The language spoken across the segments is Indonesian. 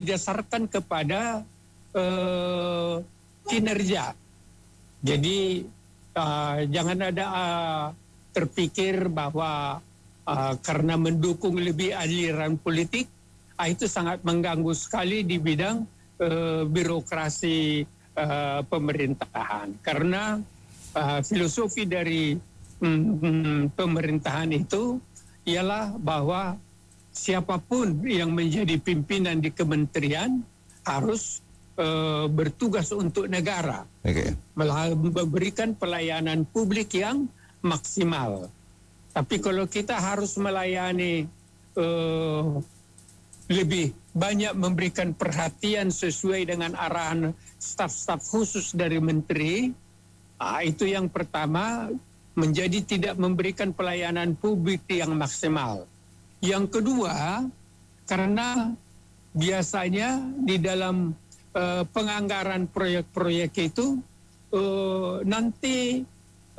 didasarkan kepada kinerja. Jadi jangan ada terpikir bahwa karena mendukung lebih aliran politik, itu sangat mengganggu sekali di bidang birokrasi pemerintahan. Karena filosofi dari pemerintahan itu ialah bahwa siapapun yang menjadi pimpinan di kementerian harus bertugas untuk negara, memberikan pelayanan publik yang maksimal. Tapi kalau kita harus melayani lebih banyak memberikan perhatian sesuai dengan arahan staf-staf khusus dari menteri, itu yang pertama, menjadi tidak memberikan pelayanan publik yang maksimal. Yang kedua, karena biasanya di dalam penganggaran proyek-proyek itu nanti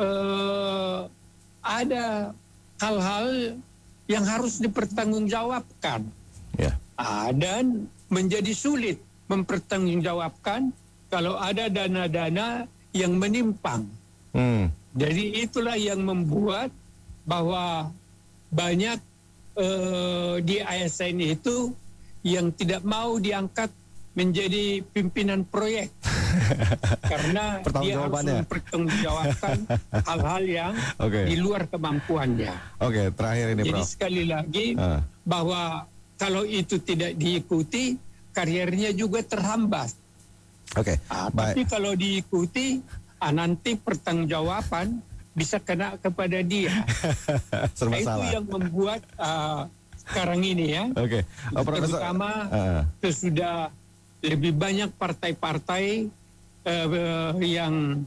ada hal-hal yang harus dipertanggungjawabkan. Dan menjadi sulit mempertanggungjawabkan kalau ada dana-dana yang menyimpang. Jadi itulah yang membuat bahwa banyak di ASN itu yang tidak mau diangkat menjadi pimpinan proyek karena dia harus mempertanggungjawabkan hal-hal yang di luar kemampuannya. Terakhir ini, jadi Prof. sekali lagi bahwa kalau itu tidak diikuti, karirnya juga terhambat. Tapi kalau diikuti, nanti pertanggungjawaban bisa kena kepada dia. Itu yang membuat sekarang ini ya, terutama sesudah lebih banyak partai-partai yang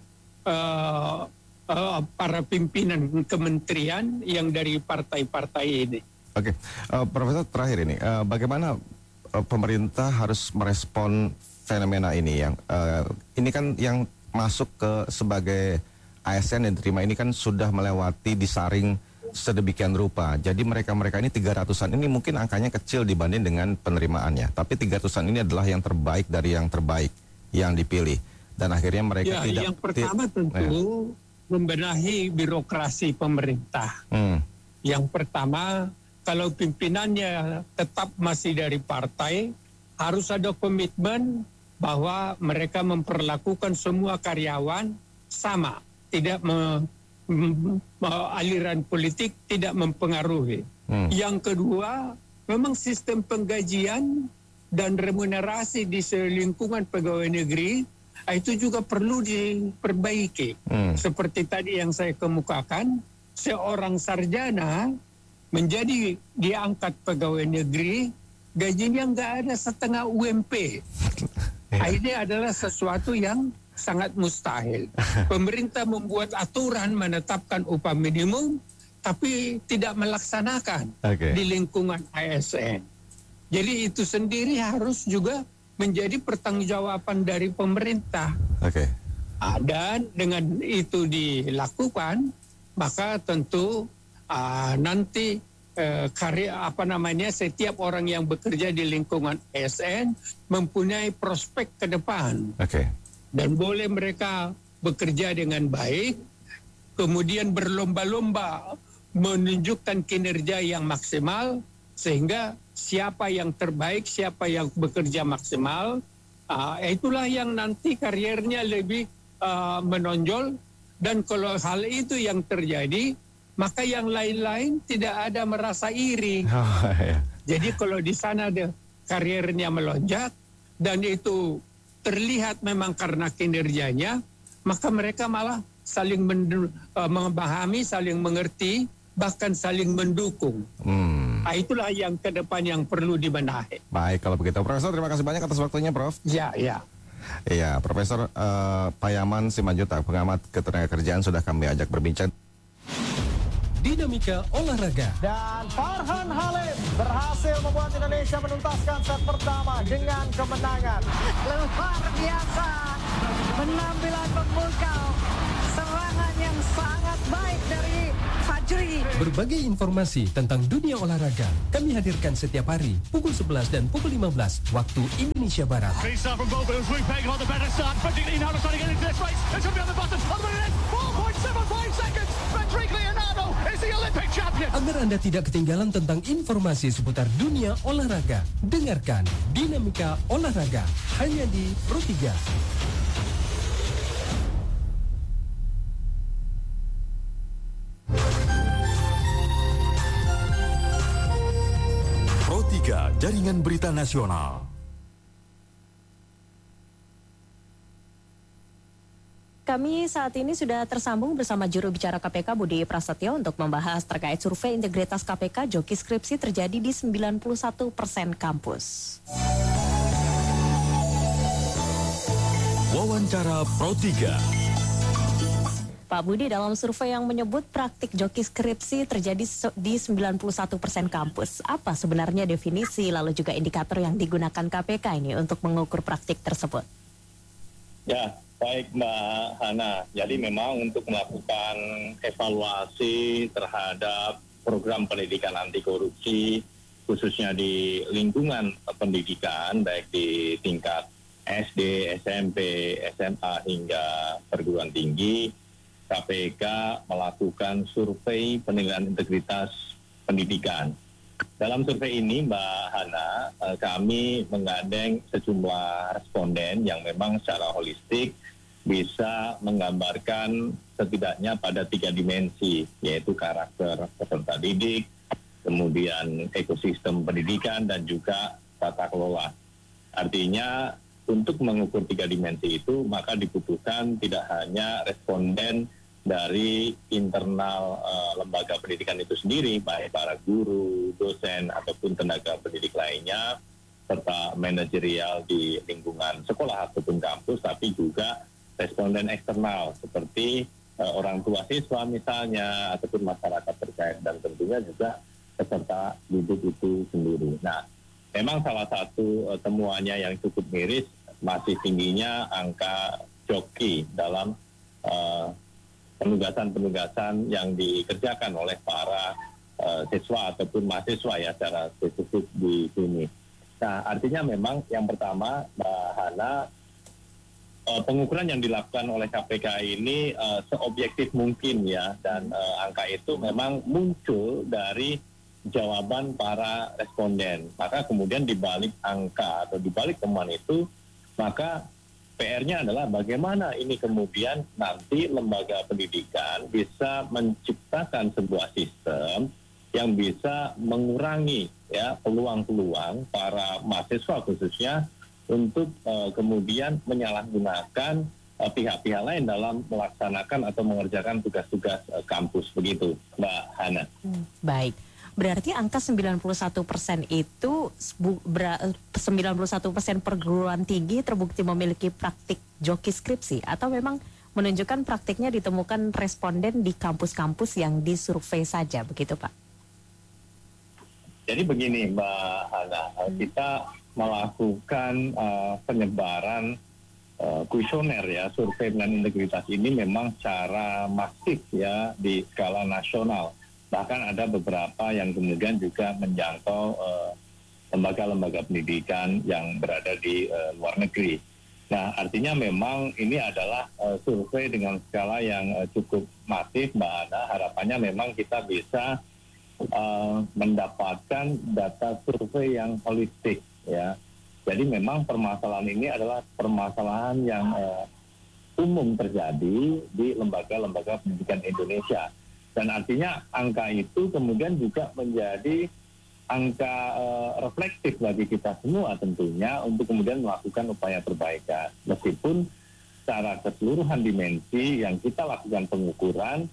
para pimpinan kementerian yang dari partai-partai ini. Profesor, terakhir ini, bagaimana pemerintah harus merespon fenomena ini yang ini kan yang masuk ke sebagai ASN yang diterima ini kan sudah melewati disaring sedemikian rupa. Jadi mereka-mereka ini 300-an ini mungkin angkanya kecil dibanding dengan penerimaannya. Tapi 300-an ini adalah yang terbaik dari yang terbaik yang dipilih. Dan akhirnya mereka tidak... Yang pertama tentu membenahi birokrasi pemerintah. Yang pertama, kalau pimpinannya tetap masih dari partai, harus ada komitmen bahwa mereka memperlakukan semua karyawan sama. Tidak aliran politik tidak mempengaruhi. Yang kedua, memang sistem penggajian dan remunerasi di lingkungan pegawai negeri itu juga perlu diperbaiki. Seperti tadi yang saya kemukakan, seorang sarjana menjadi diangkat pegawai negeri, gajinya nggak ada setengah UMP. Ini adalah sesuatu yang sangat mustahil. Pemerintah membuat aturan menetapkan upah minimum, tapi tidak melaksanakan di lingkungan ASN. Jadi itu sendiri harus juga menjadi pertanggungjawaban dari pemerintah. Dan dengan itu dilakukan, maka tentu nanti setiap orang yang bekerja di lingkungan ASN mempunyai prospek ke depan. Dan boleh mereka bekerja dengan baik, kemudian berlomba-lomba menunjukkan kinerja yang maksimal, sehingga siapa yang terbaik, siapa yang bekerja maksimal, itulah yang nanti karirnya lebih menonjol. Dan kalau hal itu yang terjadi, maka yang lain-lain tidak ada merasa iri. Jadi kalau di sana ada karirnya melonjak, dan itu terlihat memang karena kinerjanya, maka mereka malah saling memahami, saling mengerti, bahkan saling mendukung. Itulah yang ke depan yang perlu dibenahi. Baik, kalau begitu. Profesor, terima kasih banyak atas waktunya, Prof. Iya, Profesor Payaman Simanjuta, pengamat ketenagakerjaan, sudah kami ajak berbincang. Dinamika olahraga. Dan Farhan Halim berhasil membuat Indonesia menuntaskan set pertama dengan kemenangan. Luar biasa penampilan pemukau, serangan yang sangat baik dari Fajri. Berbagai informasi tentang dunia olahraga kami hadirkan setiap hari pukul 11 dan pukul 15 waktu Indonesia Barat. Agar Anda tidak ketinggalan tentang informasi seputar dunia olahraga, dengarkan Dinamika Olahraga hanya di Pro 3. Pro 3, Jaringan Berita Nasional. Kami saat ini sudah tersambung bersama juru bicara KPK Budi Prasetyo untuk membahas terkait survei integritas KPK joki skripsi terjadi di 91% kampus. Wawancara Pro 3. Pak Budi, dalam survei yang menyebut praktik joki skripsi terjadi di 91% kampus, apa sebenarnya definisi lalu juga indikator yang digunakan KPK ini untuk mengukur praktik tersebut? Ya, baik Mbak Hana. Jadi memang untuk melakukan evaluasi terhadap program pendidikan anti korupsi, khususnya di lingkungan pendidikan, baik di tingkat SD, SMP, SMA hingga perguruan tinggi, KPK melakukan survei penilaian integritas pendidikan. Dalam survei ini, Mbak Hana, kami menggandeng sejumlah responden yang memang secara holistik bisa menggambarkan setidaknya pada 3 dimensi, yaitu karakter peserta didik, kemudian ekosistem pendidikan, dan juga tata kelola. Artinya, untuk mengukur 3 dimensi itu, maka dibutuhkan tidak hanya responden dari internal lembaga pendidikan itu sendiri, baik para guru, dosen, ataupun tenaga pendidik lainnya, serta manajerial di lingkungan sekolah ataupun kampus, tapi juga responden eksternal seperti orang tua siswa misalnya, ataupun masyarakat terkait, dan tentunya juga peserta didik itu sendiri. Nah, memang salah satu temuannya yang cukup miris masih tingginya angka joki dalam penugasan-penugasan yang dikerjakan oleh para siswa ataupun mahasiswa ya secara spesifik di sini. Nah, artinya memang yang pertama, Mbak Hana, pengukuran yang dilakukan oleh KPK ini seobjektif mungkin ya, dan angka itu memang muncul dari jawaban para responden. Maka kemudian dibalik angka atau dibalik temuan itu, maka PR-nya adalah bagaimana ini kemudian nanti lembaga pendidikan bisa menciptakan sebuah sistem yang bisa mengurangi ya peluang-peluang para mahasiswa khususnya untuk kemudian menyalahgunakan pihak-pihak lain dalam melaksanakan atau mengerjakan tugas-tugas kampus, begitu Mbak Hana. Baik. Berarti angka 91% itu 91% perguruan tinggi terbukti memiliki praktik joki skripsi, atau memang menunjukkan praktiknya ditemukan responden di kampus-kampus yang disurvei saja, begitu Pak? Jadi begini Mbak Hana, kita melakukan penyebaran kuesioner ya, survei penilaian integritas ini memang secara masif ya di skala nasional. Bahkan ada beberapa yang kemudian juga menjangkau lembaga-lembaga pendidikan yang berada di luar negeri. Nah, artinya memang ini adalah survei dengan skala yang cukup masif, Mbak Ana. Harapannya memang kita bisa mendapatkan data survei yang holistik, ya. Jadi memang permasalahan ini adalah permasalahan yang umum terjadi di lembaga-lembaga pendidikan Indonesia. Dan artinya angka itu kemudian juga menjadi angka reflektif bagi kita semua tentunya untuk kemudian melakukan upaya perbaikan. Meskipun secara keseluruhan dimensi yang kita lakukan pengukuran,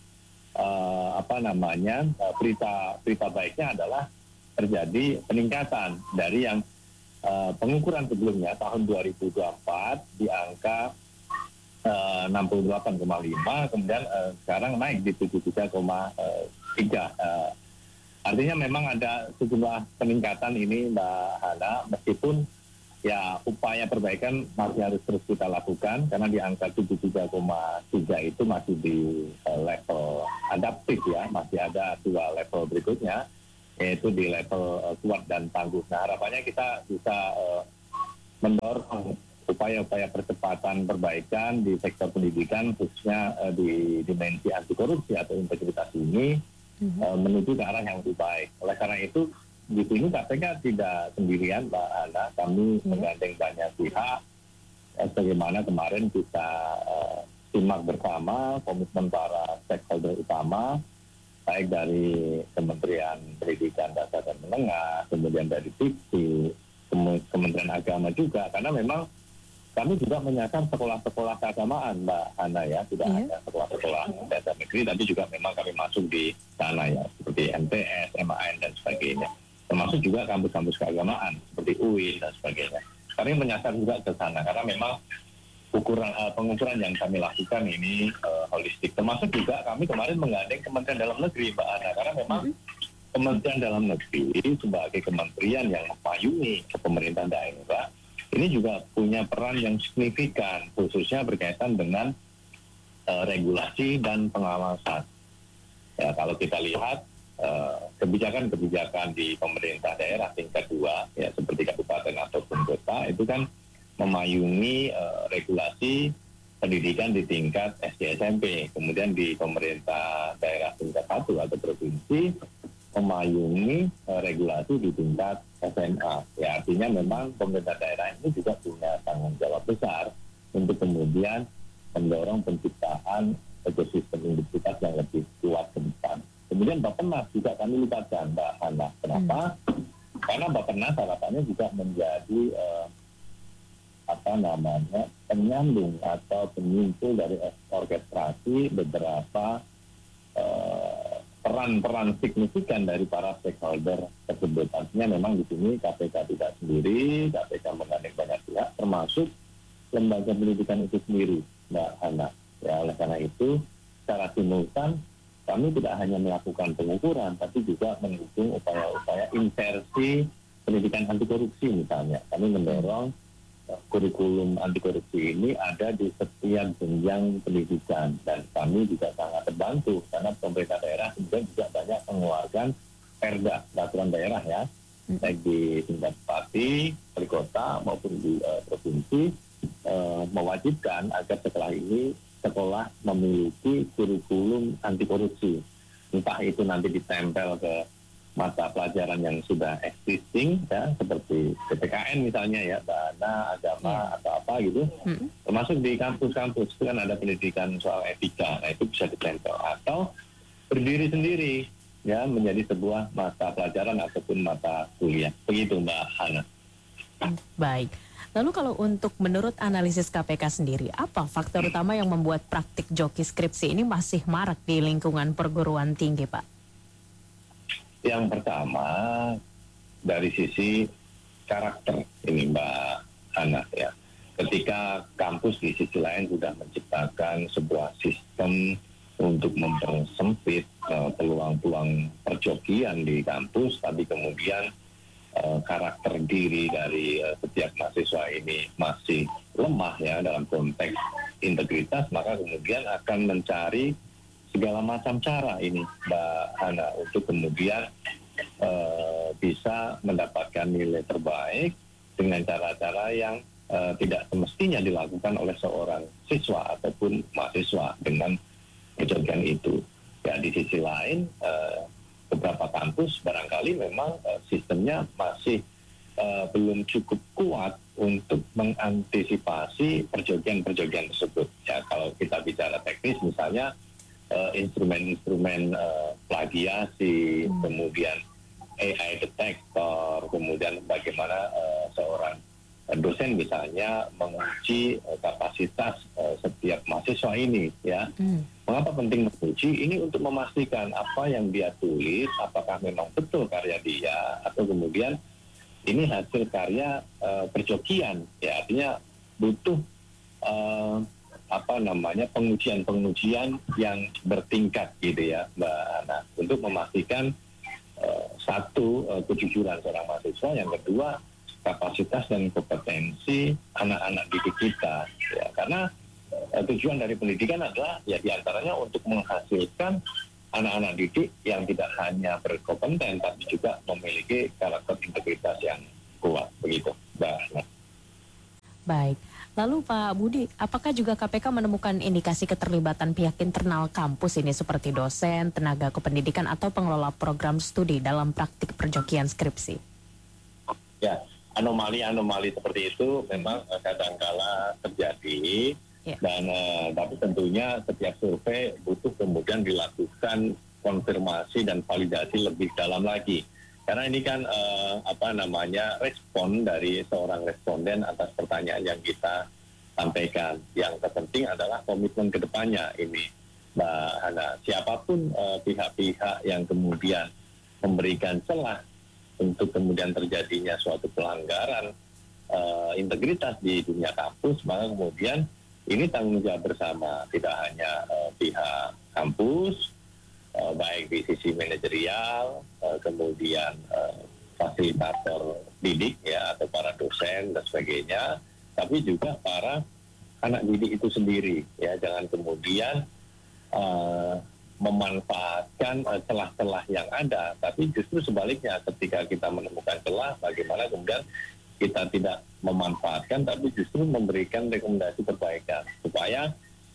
berita baiknya adalah terjadi peningkatan dari yang pengukuran sebelumnya tahun 2024 di angka 68,5, kemudian sekarang naik di 73,3. Artinya memang ada sejumlah peningkatan ini Mbak Hana, meskipun ya upaya perbaikan masih harus terus kita lakukan karena di angka 73,3 itu masih di level adaptif ya, masih ada 2 level berikutnya yaitu di level kuat dan tangguh. Nah harapannya kita bisa mendorong upaya-upaya percepatan perbaikan di sektor pendidikan khususnya di dimensi anti korupsi atau integritas ini menuju ke arah yang lebih baik. Oleh karena itu di sini KPK tidak sendirian, Mbak Ana. Kami menggandeng banyak pihak. Sebagaimana kemarin kita simak bersama komitmen para stakeholder utama, baik dari Kementerian Pendidikan Dasar dan Menengah, kemudian dari Dikti, Kementerian Agama juga, karena memang kami juga menyasar sekolah-sekolah keagamaan, Mbak Ana ya, tidak hanya sekolah-sekolah dasar negeri, tapi juga memang kami masuk di sana ya, seperti MTS, MAN dan sebagainya. Termasuk juga kampus-kampus keagamaan seperti UIN dan sebagainya. Kami menyasar juga ke sana karena memang pengukuran yang kami lakukan ini holistik. Termasuk juga kami kemarin menggandeng Kementerian Dalam Negeri, Mbak Ana, karena memang Kementerian Dalam Negeri sebagai kementerian yang memayungi ke pemerintah daerah ini juga punya peran yang signifikan, khususnya berkaitan dengan regulasi dan pengawasan. Ya, kalau kita lihat kebijakan-kebijakan di pemerintah daerah tingkat 2 ya seperti kabupaten ataupun kota itu kan memayungi regulasi pendidikan di tingkat SD SMP, kemudian di pemerintah daerah tingkat 1 atau provinsi memayungi regulasi di tingkat SMA. Ya artinya memang pemerintah daerah ini juga punya tanggung jawab besar untuk kemudian mendorong penciptaan ekosistem integritas yang lebih kuat ke depan. Kemudian Bappenas juga kami libatkan, Mbak Hana. Kenapa? Karena Bappenas harapannya juga menjadi penyambung atau penyimpul dari orkestrasi beberapa peran-peran signifikan dari para stakeholder tersebut. Artinya memang di sini KPK tidak sendiri, KPK menggandeng banyak pihak, termasuk lembaga pendidikan itu sendiri, Mbak Hana. Ya, oleh karena itu, secara simultan kami tidak hanya melakukan pengukuran, tapi juga mendukung upaya-upaya insersi pendidikan anti korupsi misalnya. Kami mendorong kurikulum anti korupsi ini ada di setiap jenjang pendidikan, dan kami juga sangat terbantu karena pemerintah daerah juga banyak mengeluarkan perda peraturan daerah ya, baik di tingkat bupati, wali kota maupun di provinsi, mewajibkan agar sekolah memiliki kurikulum anti korupsi. Entah itu nanti ditempel ke mata pelajaran yang sudah existing ya, seperti PPKN misalnya ya, bahasa agama atau apa gitu. Termasuk di kampus-kampus itu kan ada pendidikan soal etika. Nah, itu bisa ditempel atau berdiri sendiri ya menjadi sebuah mata pelajaran ataupun mata kuliah. Begitu Mbak Hana. Baik. Lalu kalau untuk menurut analisis KPK sendiri, apa faktor utama yang membuat praktik joki skripsi ini masih marak di lingkungan perguruan tinggi, Pak? Yang pertama, dari sisi karakter ini Mbak Hana ya. Ketika kampus di sisi lain sudah menciptakan sebuah sistem untuk mempersempit peluang-peluang perjokian di kampus, tapi kemudian karakter diri dari setiap mahasiswa ini masih lemah ya dalam konteks integritas, maka kemudian akan mencari segala macam cara ini Mbak Hana untuk kemudian bisa mendapatkan nilai terbaik dengan cara-cara yang tidak semestinya dilakukan oleh seorang siswa ataupun mahasiswa dengan perjokian itu. Ya di sisi lain beberapa kampus barangkali memang sistemnya masih belum cukup kuat untuk mengantisipasi perjokian-perjokian tersebut. Ya kalau kita bicara teknis misalnya instrumen-instrumen plagiasi, kemudian AI detektor, kemudian bagaimana seorang dosen misalnya menguji kapasitas setiap mahasiswa ini ya. Mengapa penting menguji? Ini untuk memastikan apa yang dia tulis apakah memang betul karya dia atau kemudian ini hasil karya perjokian ya, artinya butuh pengujian-pengujian yang bertingkat gitu ya Mbak Ana, untuk memastikan satu kejujuran seorang mahasiswa, yang kedua kapasitas dan kompetensi anak-anak didik kita. Ya, karena tujuan dari pendidikan adalah ya diantaranya untuk menghasilkan anak-anak didik yang tidak hanya berkompeten tapi juga memiliki karakter integritas yang kuat, begitu, Mbak. Baik. Lalu Pak Budi, apakah juga KPK menemukan indikasi keterlibatan pihak internal kampus ini seperti dosen, tenaga kependidikan atau pengelola program studi dalam praktik perjokian skripsi? Ya, anomali-anomali seperti itu memang kadangkala terjadi. Ya. Dan tapi tentunya setiap survei butuh kemudian dilakukan konfirmasi dan validasi lebih dalam lagi. Karena ini kan respon dari seorang responden atas pertanyaan yang kita sampaikan. Yang terpenting adalah komitmen ke depannya ini, Mbak Hana. Siapapun pihak-pihak yang kemudian memberikan celah untuk kemudian terjadinya suatu pelanggaran integritas di dunia kampus, maka kemudian ini tanggung jawab bersama, tidak hanya pihak kampus, baik di sisi manajerial, kemudian fasilitator didik ya atau para dosen dan sebagainya, tapi juga para anak didik itu sendiri ya. Jangan kemudian memanfaatkan celah-celah yang ada, tapi justru sebaliknya ketika kita menemukan celah, bagaimana kemudian kita tidak memanfaatkan tapi justru memberikan rekomendasi perbaikan supaya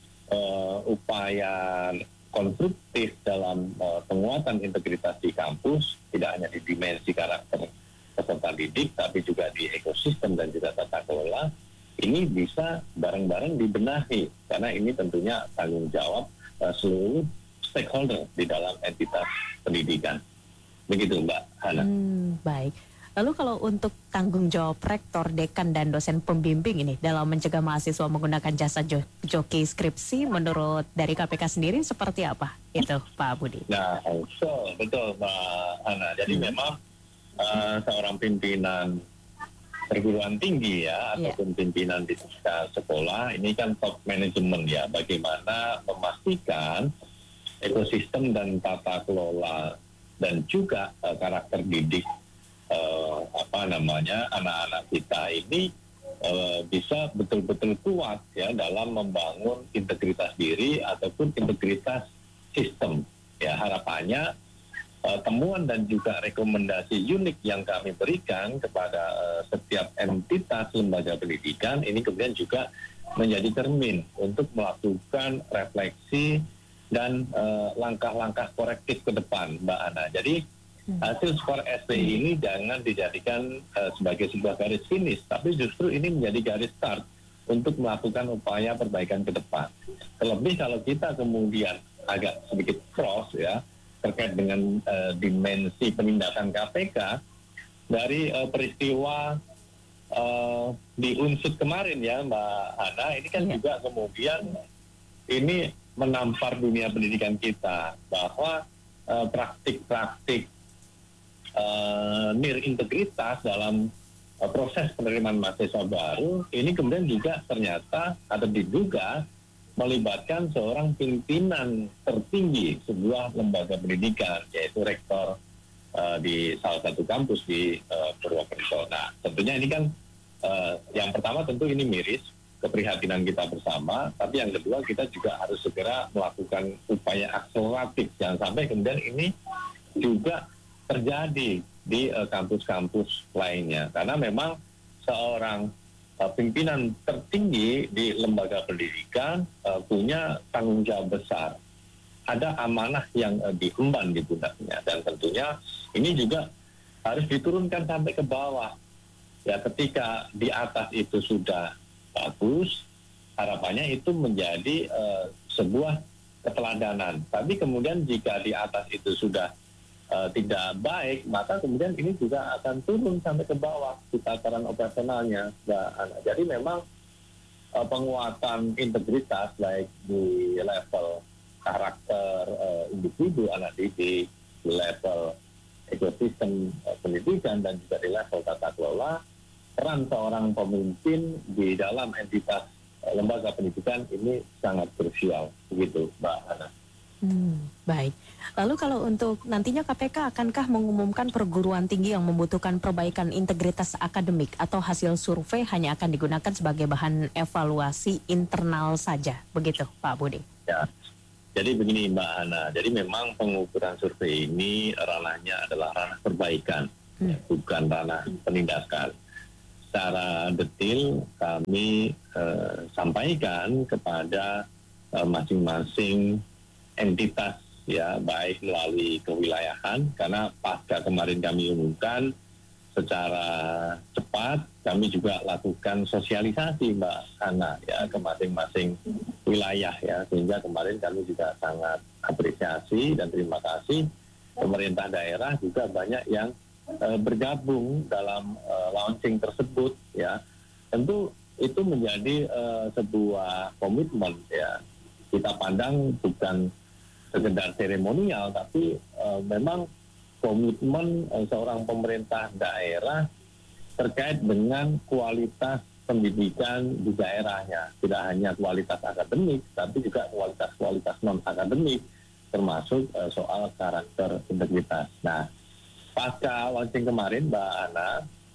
upaya konstruktif dalam penguatan integritas di kampus tidak hanya di dimensi karakter peserta didik tapi juga di ekosistem dan juga tata kelola ini bisa bareng-bareng dibenahi, karena ini tentunya tanggung jawab seluruh stakeholder di dalam entitas pendidikan. Begitu Mbak Hana. Baik. Lalu kalau untuk tanggung jawab rektor, dekan, dan dosen pembimbing ini dalam mencegah mahasiswa menggunakan jasa joki skripsi, menurut dari KPK sendiri seperti apa itu Pak Budi? Nah, betul Mbak Hana. Jadi memang seorang pimpinan perguruan tinggi ya, ataupun pimpinan di sekolah, ini kan top manajemen ya, bagaimana memastikan ekosistem dan tata kelola dan juga karakter didik anak-anak kita ini bisa betul-betul kuat ya dalam membangun integritas diri ataupun integritas sistem. Ya, harapannya temuan dan juga rekomendasi unik yang kami berikan kepada setiap entitas lembaga pendidikan ini kemudian juga menjadi cermin untuk melakukan refleksi dan langkah-langkah korektif ke depan, Mbak Ana. Jadi hasil skor SPI ini jangan dijadikan sebagai sebuah garis finish, tapi justru ini menjadi garis start untuk melakukan upaya perbaikan ke depan. Terlebih kalau kita kemudian agak sedikit cross ya terkait dengan dimensi penindakan KPK dari peristiwa di Unsut kemarin ya Mbak Hana, ini kan juga kemudian ini menampar dunia pendidikan kita bahwa praktik-praktik nir-integritas dalam proses penerimaan mahasiswa baru ini kemudian juga ternyata atau diduga melibatkan seorang pimpinan tertinggi sebuah lembaga pendidikan, yaitu rektor di salah satu kampus di Purwokerto. Nah, tentunya ini kan yang pertama tentu ini miris, keprihatinan kita bersama, tapi yang kedua kita juga harus segera melakukan upaya akseleratif, jangan sampai kemudian ini juga terjadi di kampus-kampus lainnya, karena memang seorang pimpinan tertinggi di lembaga pendidikan punya tanggung jawab besar, ada amanah yang diemban di pundaknya, dan tentunya ini juga harus diturunkan sampai ke bawah. Ya, ketika di atas itu sudah bagus, harapannya itu menjadi sebuah keteladanan, tapi kemudian jika di atas itu sudah tidak baik, maka kemudian ini juga akan turun sampai ke bawah di tataran operasionalnya, Mbak Ana. Jadi memang penguatan integritas baik di level karakter individu anak didik, di level ekosistem pendidikan, dan juga di level tata kelola, peran seorang pemimpin di dalam entitas lembaga pendidikan ini sangat krusial, begitu Mbak Ana. Baik. Lalu kalau untuk nantinya KPK akankah mengumumkan perguruan tinggi yang membutuhkan perbaikan integritas akademik atau hasil survei hanya akan digunakan sebagai bahan evaluasi internal saja, begitu Pak Budi? Ya, jadi begini Mbak Hana, jadi memang pengukuran survei ini ranahnya adalah ranah perbaikan, bukan ranah penindakan. Secara detail kami sampaikan kepada masing-masing entitas, ya, baik melalui kewilayahan, karena pasca kemarin kami umumkan secara cepat, kami juga lakukan sosialisasi Mbak Hana, ya, ke masing-masing wilayah, ya, sehingga kemarin kami juga sangat apresiasi dan terima kasih pemerintah daerah juga banyak yang bergabung dalam launching tersebut, ya. Tentu itu menjadi sebuah komitmen, ya. Kita pandang bukan sekedar seremonial, tapi memang komitmen seorang pemerintah daerah terkait dengan kualitas pendidikan di daerahnya. Tidak hanya kualitas akademik, tapi juga kualitas non-akademik, termasuk soal karakter integritas. Nah, pasca launching kemarin, Mbak Ana,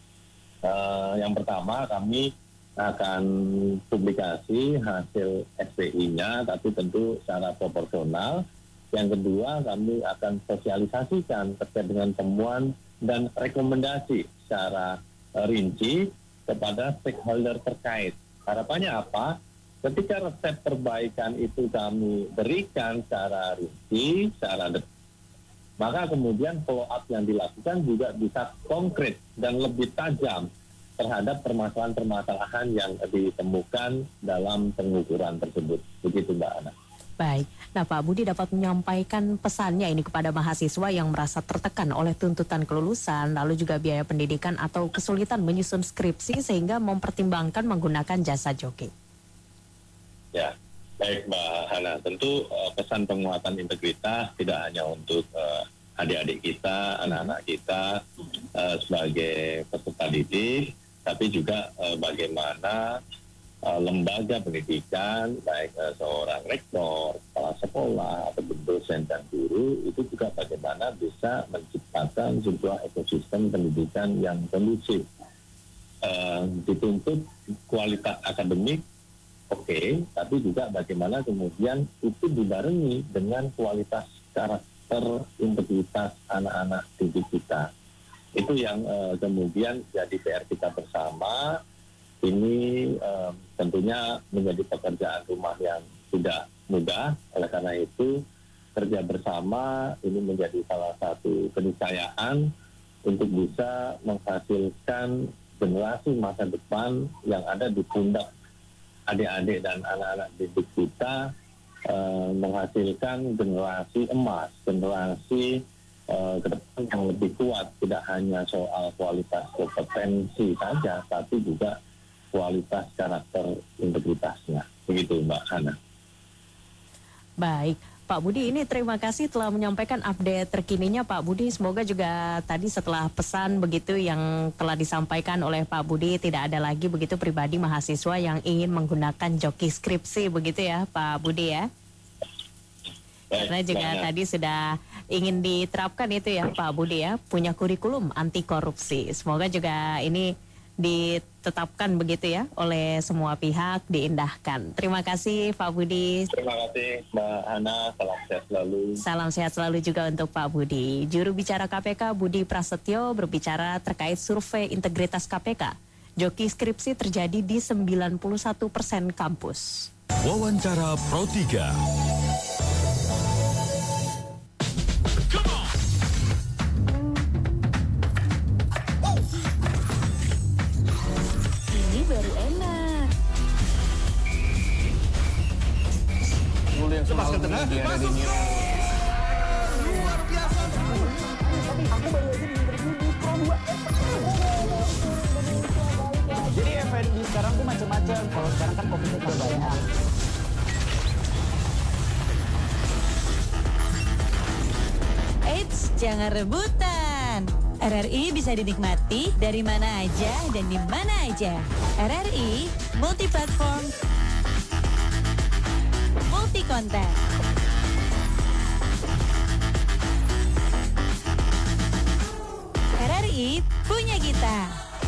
yang pertama kami akan publikasi hasil SPI-nya, tapi tentu secara proporsional. Yang kedua, kami akan sosialisasikan terkait dengan temuan dan rekomendasi secara rinci kepada stakeholder terkait. Harapannya apa? Ketika resep perbaikan itu kami berikan secara rinci, secara detail, maka kemudian follow up yang dilakukan juga bisa konkret dan lebih tajam terhadap permasalahan-permasalahan yang ditemukan dalam pengukuran tersebut. Begitu Mbak Ana. Baik. Nah Pak Budi dapat menyampaikan pesannya ini kepada mahasiswa yang merasa tertekan oleh tuntutan kelulusan, lalu juga biaya pendidikan atau kesulitan menyusun skripsi sehingga mempertimbangkan menggunakan jasa joki. Ya, baik Mbak Hana. Tentu pesan penguatan integritas tidak hanya untuk adik-adik kita, anak-anak kita sebagai peserta didik, tapi juga bagaimana lembaga pendidikan, baik seorang rektor, kepala sekolah, atau dosen dan guru, itu juga bagaimana bisa menciptakan sebuah ekosistem pendidikan yang kondusif. Dituntut kualitas akademik, oke, tapi juga bagaimana kemudian itu dibarengi dengan kualitas karakter integritas anak-anak didik kita. Itu yang kemudian jadi PR kita bersama. Ini tentunya menjadi pekerjaan rumah yang tidak mudah. Oleh karena itu kerja bersama ini menjadi salah satu keniscayaan untuk bisa menghasilkan generasi masa depan yang ada di pundak adik-adik dan anak-anak didik kita, menghasilkan generasi emas, generasi ke depan yang lebih kuat, tidak hanya soal kualitas kompetensi saja, tapi juga kualitas karakter integritasnya. Begitu Mbak Hana. Baik, Pak Budi, ini terima kasih telah menyampaikan update terkininya Pak Budi. Semoga juga tadi setelah pesan begitu yang telah disampaikan oleh Pak Budi, tidak ada lagi begitu pribadi mahasiswa yang ingin menggunakan joki skripsi begitu ya Pak Budi ya. Karena juga tadi sudah ingin diterapkan itu ya Pak Budi ya, punya kurikulum anti korupsi. Semoga juga ini ditetapkan begitu ya oleh semua pihak, diindahkan. Terima kasih Pak Budi. Terima kasih Mbak Hana, salam sehat selalu. Salam sehat selalu juga untuk Pak Budi. Juru bicara KPK Budi Prasetyo berbicara terkait survei integritas KPK. Joki skripsi terjadi di 91% kampus. Wawancara Pro 3. Baru enak. Mulu yang selalu kemudian adanya. Luar biasa. Aku baru aja interview di Pro 2. Jadi F&B sekarang tuh macam-macam. Kalau sekarang kan kopinya udah banyak. Eits, jangan rebutan. RRI bisa dinikmati dari mana aja dan di mana aja. RRI multi platform, multi konten.